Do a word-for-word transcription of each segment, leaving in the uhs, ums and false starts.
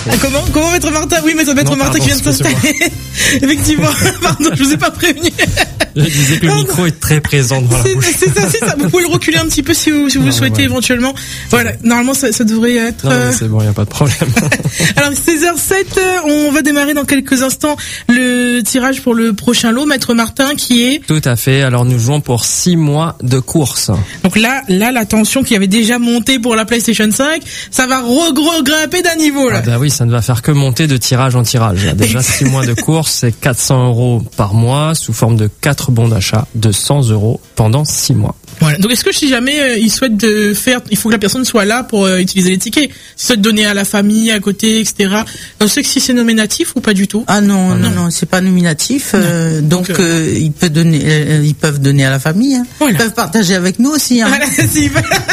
Ah, comment comment Maître Martin? Oui, Maître, Maître Non, Martin pardon, qui vient de s'installer. Effectivement. Pardon, je vous ai pas prévenu. Je disais que le Pardon. micro est très présent devant la C'est, bouche. c'est ça, c'est ça. Vous pouvez le reculer un petit peu si vous, si vous Non, le souhaitez ouais. éventuellement. Voilà. Normalement, ça, ça devrait être. Non, euh, mais c'est bon, il n'y a pas de problème. Alors seize heures sept, on va démarrer dans quelques instants le tirage pour le prochain lot, Maître Martin, qui est Tout à fait. Alors, nous jouons pour six mois de course. donc là, là la tension qui avait déjà monté pour la PlayStation cinq, ça va regrimper d'un niveau là. Ah bah oui, ça ne va faire que monter de tirage en tirage. Là, déjà, six mois de course, c'est quatre cents euros par mois sous forme de quatre bons d'achat de cent euros pendant six mois. Voilà. Donc est-ce que si jamais euh, il souhaite de faire, il faut que la personne soit là pour euh, utiliser les tickets, s'il souhaite donner à la famille à côté, et cetera. On sait que si c'est nominatif ou pas du tout. Ah non, Ah non, non. non, c'est pas nominatif. Euh, donc Donc, euh, euh, ils peuvent donner, euh, ils peuvent donner à la famille. Hein. Voilà. Ils peuvent partager avec nous aussi. Hein. Voilà, si,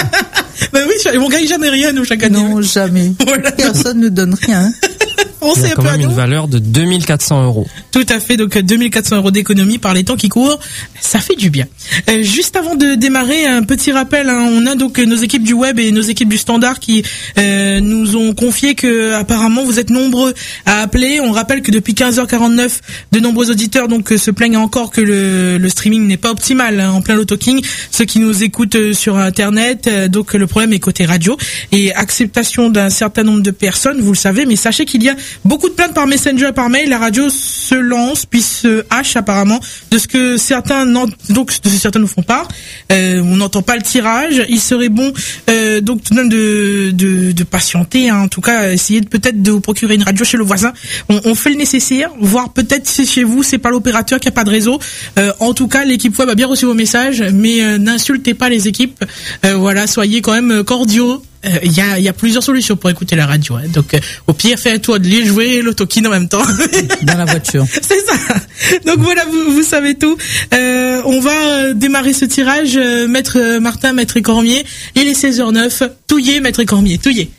ben oui, on gagne jamais rien nous chaque année. Non, jamais. Voilà. Personne ne donne rien. On Il y sait a un quand peu à même une nous. valeur de deux mille quatre cents euros. Tout à fait, donc deux mille quatre cents euros d'économie par les temps qui courent, ça fait du bien. Euh, juste avant de démarrer, un petit rappel, hein, on a donc nos équipes du web et nos équipes du standard qui euh, nous ont confié que apparemment vous êtes nombreux à appeler. On rappelle que depuis quinze heures quarante-neuf, de nombreux auditeurs donc se plaignent encore que le, le streaming n'est pas optimal hein, en plein low-talking. Ceux qui nous écoutent euh, sur internet, euh, donc le problème est côté radio et acceptation d'un certain nombre de personnes, vous le savez, mais sachez qu'il y a beaucoup de plaintes par Messenger, par mail. La radio se lance puis se hache apparemment de ce que certains n'en- donc de ce que certains nous font part. Euh, on n'entend pas le tirage. Il serait bon euh, donc tout de même de de, de patienter. Hein. En tout cas, essayer de peut-être de vous procurer une radio chez le voisin. On, on fait le nécessaire, voire peut-être si chez vous c'est pas l'opérateur qui a pas de réseau. Euh, en tout cas, l'équipe web a bien reçu vos messages, mais euh, n'insultez pas les équipes. Euh, voilà, soyez quand même cordiaux. Il euh, y, a, y a plusieurs solutions pour écouter la radio. Hein. Donc, euh, au pire, fais à toi de les jouer l'autokin en même temps. Dans la voiture. C'est ça. Donc voilà, vous, vous savez tout. Euh, on va euh, démarrer ce tirage. Euh, Maître euh, Martin, Maître Cormier. Il est seize heures neuf. Touillé, Maître Cormier. Touillé.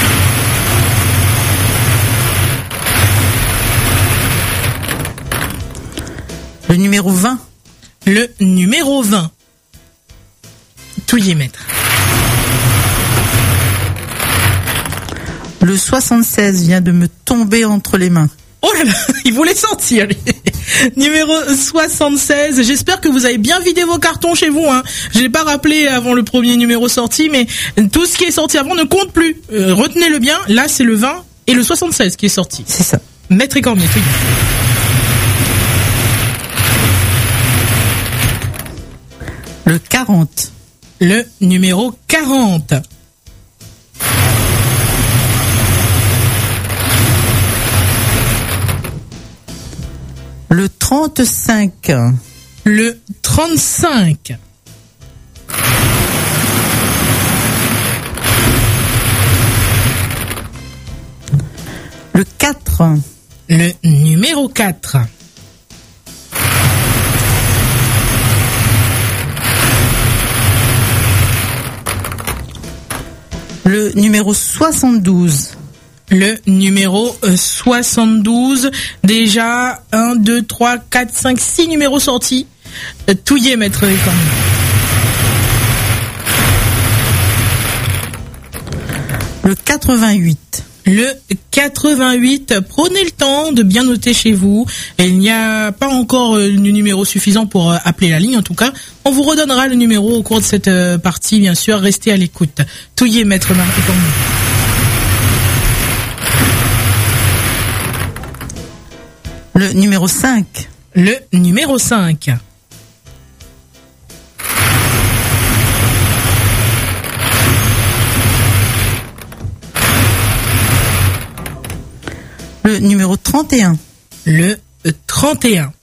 Le numéro vingt. Le numéro vingt. Touillé, Maître. Le soixante-seize vient de me tomber entre les mains. Oh là là, il voulait sortir. lui. Numéro soixante-seize. J'espère que vous avez bien vidé vos cartons chez vous. Hein. Je l'ai pas rappelé avant le premier numéro sorti, mais tout ce qui est sorti avant ne compte plus. Euh, retenez-le bien. Là, c'est le vingt et le soixante-seize qui est sorti. C'est ça. Maître Cormier. Touillé. Le quarante. Le numéro quarante. Le trente-cinq. Le trente-cinq. Le quatre. Le numéro quatre. Le numéro soixante-douze. Le numéro euh, soixante-douze. Déjà, un, deux, trois, quatre, cinq, six numéros sortis. Euh, touillé, Maître Cormier. Le quatre-vingt-huit. Le quatre-vingt-huit, prenez le temps de bien noter chez vous. Et il n'y a pas encore euh, le numéro suffisant pour euh, appeler la ligne. En tout cas, on vous redonnera le numéro au cours de cette euh, partie, bien sûr. Restez à l'écoute. Touillé, Maître Martin Cormier. Le numéro cinq. Le numéro cinq. Le numéro trente et un. Le trente et un.